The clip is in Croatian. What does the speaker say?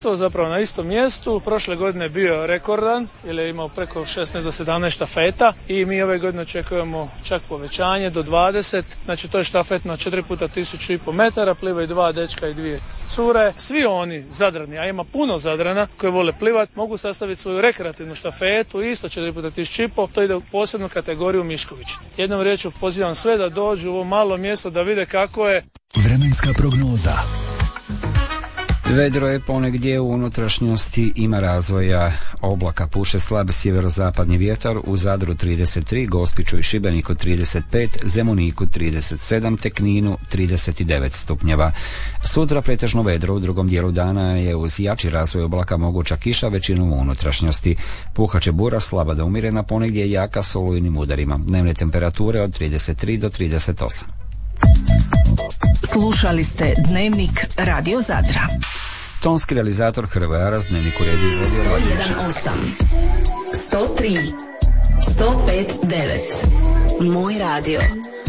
To zapravo na istom mjestu. Prošle godine je bio rekordan, jer je imao preko 16 do 17 štafeta i mi ove godine očekujemo čak povećanje do 20. Znači to je štafetno 4 puta 1500 metara, plivaju 2 dečka i 2 cure. Svi oni Zadrani, a ima puno Zadrana koji vole plivat, mogu sastaviti svoju rekreativnu štafetu, isto 4 puta 1500, to ide u posebnu kategoriju Mišković. Jednom riječju pozivam sve da dođu u ovo malo mjesto da vide kako je. Vremenska prognoza. Vedro je ponegdje, u unutrašnjosti ima razvoja oblaka, puše slab sjeverozapadni vjetar, u Zadru 33, Gospiću i Šibeniku 35, Zemuniku 37, te Kninu 39 stupnjeva. Sutra pretežno vedro, u drugom dijelu dana je uz jači razvoj oblaka moguća kiša, većinom u unutrašnjosti. Puhaće bura, slaba do umjerena, ponegdje jaka s olujnim udarima. Dnevne temperature od 33 do 38. Slušali ste Dnevnik Radio Zadra. Tonski realizator Hrvoje Aras, Dnevnik uredio i vodio 101.8 103 105.9 Moj radio.